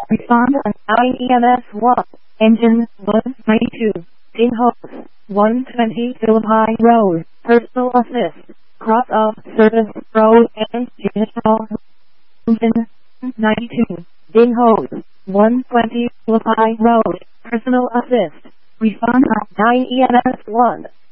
Respond on 9 EMS 1. Engine 192. Ding hose 120 Philippi Road. Personal assist. Cross off service road and digital. Engine 92. Ding hose 120 Philippi Road. Personal assist. Respond on 9 EMS 1.